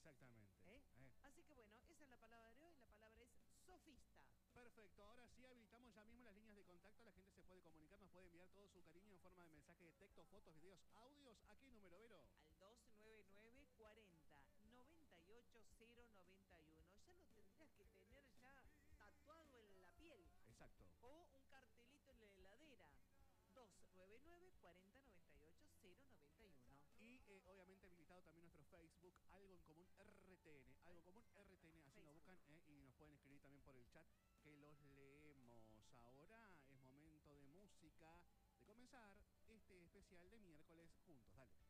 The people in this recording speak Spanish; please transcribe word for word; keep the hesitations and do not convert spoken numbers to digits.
Exactamente. ¿Eh? Eh. Así que bueno, esa es la palabra de hoy, la palabra es sofista. Perfecto, ahora sí habilitamos ya mismo las líneas de contacto, la gente se puede comunicar, nos puede enviar todo su cariño en forma de mensaje de texto, fotos, videos, audios. ¿A qué número, Vero? Al dos nueve nueve, cuarenta, noventa y ocho, cero noventa y uno. Ya lo tendrías que tener ya tatuado en la piel. Exacto. O un cartelito en la heladera. dos nueve nueve, cuarenta, noventa y ocho, cero noventa y uno. Y eh, obviamente habilitado también nuestro Facebook, Algo en Común R T N. Algo en Común R T N, así nos buscan eh, y nos pueden escribir también por el chat que los leemos. Ahora es momento de música, de comenzar este especial de miércoles juntos. Dale.